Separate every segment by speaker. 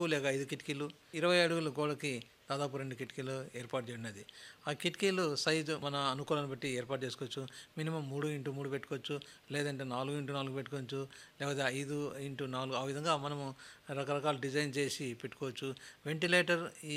Speaker 1: లేక 5 కిటికీలు, 20 అడుగుల గోడకి దాదాపు 2 కిటికీలు ఏర్పాటు చేయున్నది. ఆ కిటికీలు సైజు మన అనుకూలాన్ని బట్టి ఏర్పాటు చేసుకోవచ్చు. మినిమమ్ 3x3 పెట్టుకోవచ్చు. లేదంటే 4x4 పెట్టుకోవచ్చు. లేకపోతే 5x4 ఆ విధంగా మనము రకరకాల డిజైన్ చేసి పెట్టుకోవచ్చు. వెంటిలేటర్ ఈ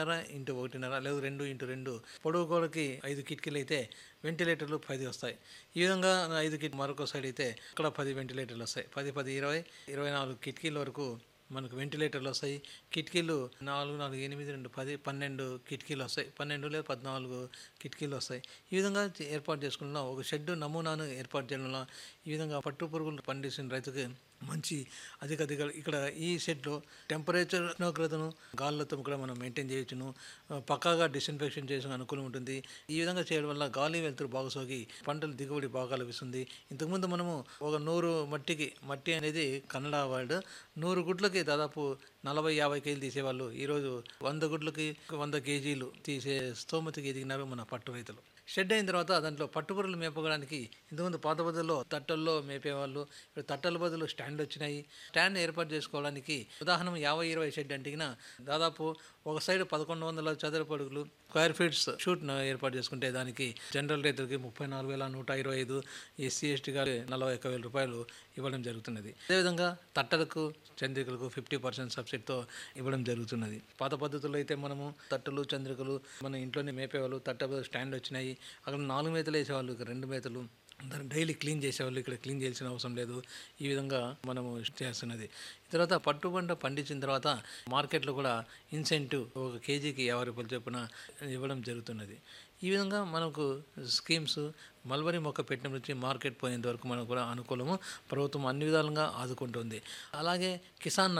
Speaker 1: 1.5x1.5 లేదా 2x2 పొడవు గోడకి 5 కిటికీలు అయితే వెంటిలేటర్లు 10 వస్తాయి. ఈ విధంగా 5 మరొక సైడ్ అయితే అక్కడ 10 వెంటిలేటర్లు వస్తాయి. 10, 10, 20, 24 కిటికీల వరకు మనకు వెంటిలేటర్లు వస్తాయి. కిటికీలు 4, 4, 8, 2, 10, 12 కిటికీలు వస్తాయి. 12 లేదా 14 కిటికీలు వస్తాయి. ఈ విధంగా ఏర్పాటు చేసుకున్న ఒక షెడ్ నమూనాను ఏర్పాటు చేయడం వల్ల ఈ విధంగా పట్టు పురుగులు పండించిన రైతుకి మంచి అధిక ఇక్కడ ఈ షెడ్లో టెంపరేచర్ ఉష్ణోగ్రతను గాలులతో కూడా మనం మెయింటైన్ చేయొచ్చును. పక్కాగా డిస్ఇన్ఫెక్షన్ చేసిన అనుకూలం ఉంటుంది. ఈ విధంగా చేయడం వల్ల గాలి వెలుతురు బాగా సోకి పంటలు దిగుబడి బాగా లభిస్తుంది. ఇంతకుముందు మనము ఒక 100 మట్టి అనేది కన్నడ వర్డ్, 100 గుడ్లకి దాదాపు 40-50 కేజీలు తీసేవాళ్ళు. ఈరోజు 100 గుడ్లకి 100 కేజీలు తీసే స్తోమతకి ఎదిగినారు మన పట్టు రైతులు. షెడ్ అయిన తర్వాత దాంట్లో పట్టుపురుగులు మేపడానికి ఇంతకుముందు పాత బదుల్లో తట్టల్లో మేపేవాళ్ళు. ఇప్పుడు తట్టల బదులు స్టాండ్ వచ్చినాయి. స్టాండ్ ఏర్పాటు చేసుకోవడానికి ఉదాహరణ 50-20 షెడ్ అంటే దాదాపు ఒక సైడ్ 1100 చదరపు అడుగులు స్క్వేర్ ఫీట్స్ షూట్ ఏర్పాటు చేసుకుంటే దానికి జనరల్ రైతులకి 34,125, ఎస్సీ ఎస్టీ గారి 41,000 రూపాయలు ఇవ్వడం జరుగుతున్నది. అదేవిధంగా తట్టలకు చంద్రికలకు 50% సబ్సిడీతో ఇవ్వడం జరుగుతున్నది. పాత పద్ధతుల్లో అయితే మనము తట్టలు చంద్రికలు మన ఇంట్లోనే మేపేవాళ్ళు. తట్ట స్టాండ్ వచ్చినాయి. అక్కడ 4 మేతలు వేసేవాళ్ళు, ఇక్కడ 2 మేతలు. దాన్ని డైలీ క్లీన్ చేసేవాళ్ళు, ఇక్కడ క్లీన్ చేయాల్సిన అవసరం లేదు. ఈ విధంగా మనము చేస్తున్నది. తర్వాత పట్టు పంట పండించిన తర్వాత మార్కెట్లో కూడా ఇన్సెంటివ్ ఒక కేజీకి 50 రూపాయలు చొప్పున ఇవ్వడం జరుగుతున్నది. ఈ విధంగా మనకు స్కీమ్స్ మల్బరీ మొక్క పెట్టిన నుంచి మార్కెట్ పోయేంత వరకు మనకు కూడా అనుకూలము. ప్రభుత్వం అన్ని విధాలుగా ఆదుకుంటుంది. అలాగే కిసాన్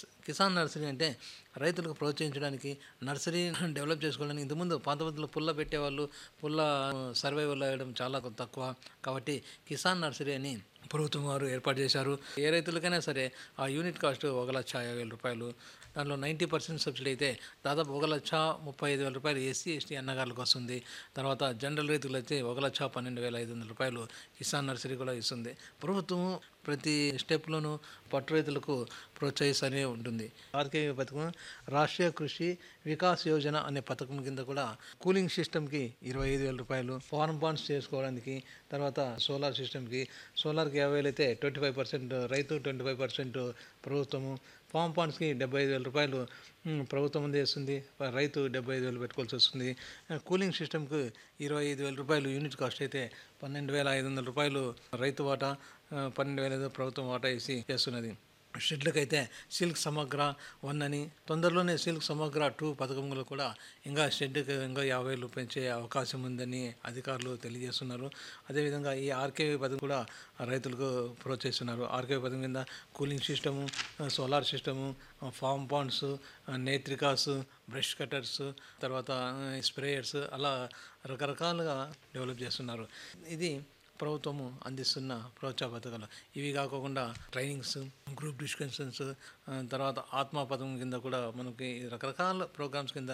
Speaker 1: నర్సరీ అంటే రైతులకు ప్రోత్సహించడానికి, నర్సరీ డెవలప్ చేసుకోవడానికి. ఇంతకుముందు పాత పద్ధతిలో పుల్ల పెట్టేవాళ్ళు, పుల్ల సర్వైవల్ అయ్యడం చాలా తక్కువ. కాబట్టి కిసాన్ నర్సరీ అని ప్రభుత్వం వారు ఏర్పాటు చేశారు. ఏ రైతులకైనా సరే ఆ యూనిట్ కాస్ట్ 1,50,000 రూపాయలు. దాంట్లో 90% సబ్సిడీ అయితే దాదాపు 1,35,000 రూపాయలు ఎస్సీ ఎస్టీ అన్నగారులకు వస్తుంది. తర్వాత జనరల్ రైతులు అయితే 1,12,500 రూపాయలు కిసాన్ నర్సరీ కూడా ఇస్తుంది. ప్రభుత్వం ప్రతి స్టెప్లోనూ పట్టు రైతులకు ప్రోత్సహిస్తూనే ఉంటుంది. ఆర్కే పథకం రాష్ట్రీయ కృషి వికాస్ యోజన అనే పథకం కింద కూడా కూలింగ్ సిస్టమ్కి 25,000 రూపాయలు, ఫార్మ్ పాండ్స్ చేసుకోవడానికి, తర్వాత సోలార్ సిస్టమ్కి, సోలార్కి 50,000 అయితే 25% రైతు, 25% ప్రభుత్వము. ఫామ్ పాండ్స్కి 75,000 రూపాయలు ప్రభుత్వం చేస్తుంది, రైతు 75,000 పెట్టుకోవాల్సి వస్తుంది. కూలింగ్ సిస్టమ్కి 25,000 రూపాయలు యూనిట్ కాస్ట్ అయితే 12,500 రూపాయలు రైతు వాటా, 12,000 ప్రభుత్వం వాటా వేసి చేస్తున్నది. షెడ్లకైతే సిల్క్ సమగ్ర 1 అని, తొందరలోనే సిల్క్ సమగ్ర 2 పథకంలో కూడా ఇంకా షెడ్కి ఇంకా 50,000 పెంచే అవకాశం ఉందని అధికారులు తెలియజేస్తున్నారు. అదేవిధంగా ఈ ఆర్కేవీ పథకం కూడా రైతులకు ప్రోత్సహిస్తున్నారు. ఆర్కేవీ పథకం కింద cooling system, solar system, form Pond's, నేత్రికాస్, brush cutters, తర్వాత స్ప్రేయర్స్, అలా రకరకాలుగా డెవలప్ చేస్తున్నారు. ఇది ప్రభుత్వము అందిస్తున్న ప్రోత్సాహ పథకాలు. ఇవి కాకుండా ట్రైనింగ్స్, గ్రూప్ డిస్కషన్స్, తర్వాత ఆత్మ పథకం కింద కూడా మనకి రకరకాల ప్రోగ్రామ్స్ కింద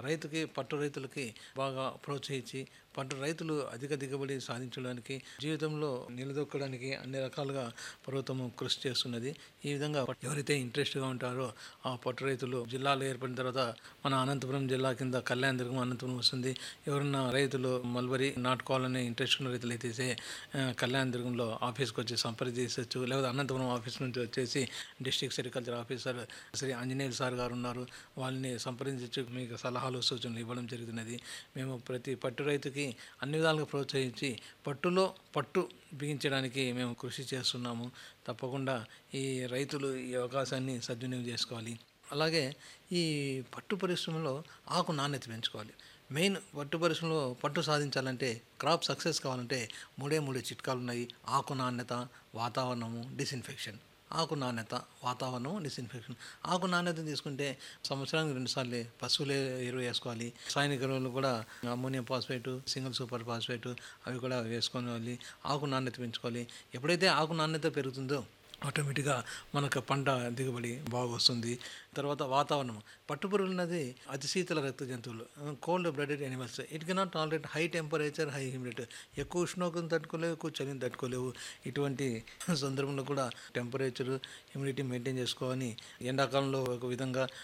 Speaker 1: పట్టు రైతులకి బాగా ప్రోత్సహించి పట్టు రైతులు అధిక దిగుబడి సాధించడానికి, జీవితంలో నిలదొక్కడానికి అన్ని రకాలుగా ప్రభుత్వము కృషి చేస్తున్నది. ఈ విధంగా ఎవరైతే ఇంట్రెస్ట్గా ఉంటారో ఆ పట్టు రైతులు జిల్లాలో ఏర్పడిన తర్వాత మన అనంతపురం జిల్లా కింద కళ్యాణదుర్గం, అనంతపురం వస్తుంది. ఎవరన్నా రైతులు మల్బరీ నాటుకోవాలనే ఇంట్రెస్ట్ ఉన్న రైతులు అయితే కళ్యాణదుర్గంలో ఆఫీస్కి వచ్చి సంప్రదించవచ్చు. లేకపోతే అనంతపురం ఆఫీస్ నుంచి వచ్చేసి district sericulture officer Shri Anjaneyulu sir గారు ఉన్నారు. వాళ్ళని సంప్రదించవచ్చు. మీకు సలహాలు సూచనలు ఇవ్వడం జరుగుతున్నది. మేము ప్రతి పట్టు రైతుకి అన్ని విధాలుగా ప్రోత్సహించి పట్టులో పట్టు బిగించడానికి మేము కృషి చేస్తున్నాము. తప్పకుండా ఈ రైతులు ఈ అవకాశాన్ని సద్వినియోగం చేసుకోవాలి. అలాగే ఈ పట్టు పరిశ్రమలో ఆకు నాణ్యత పెంచుకోవాలి. మెయిన్ పట్టు పరిశ్రమలో పట్టు సాధించాలంటే, క్రాప్ సక్సెస్ కావాలంటే 3 చిట్కాలు ఉన్నాయి. ఆకు నాణ్యత, వాతావరణము, డిస్ఇన్ఫెక్షన్. ఆకు నాణ్యత, వాతావరణం, డిస్ఇన్ఫెక్షన్. ఆకు నాణ్యత తీసుకుంటే సంవత్సరానికి 2 సార్లు పశువుల ఎరువు వేసుకోవాలి. రసాయనిక ఎరువులు కూడా ammonium phosphate, single super phosphate అవి కూడా వేసుకోవాలి. ఆకు నాణ్యత పెంచుకోవాలి. ఎప్పుడైతే ఆకు నాణ్యత పెరుగుతుందో ఆటోమేటిక్గా మనకు పంట దిగుబడి బాగా వస్తుంది. తర్వాత వాతావరణం, పట్టుపురుగులు అన్నది అతి శీతల రక్త జంతువులు, cold blooded animals. It cannot tolerate high temperature, high humidity. ఎక్కువ ఉష్ణోగ్రతను తట్టుకోలేవు, ఎక్కువ చలిని తట్టుకోలేవు. ఇటువంటి సందర్భంలో కూడా టెంపరేచర్, హ్యూమిడిటీ మెయింటైన్ చేసుకోవాలని ఎండాకాలంలో ఒక విధంగా,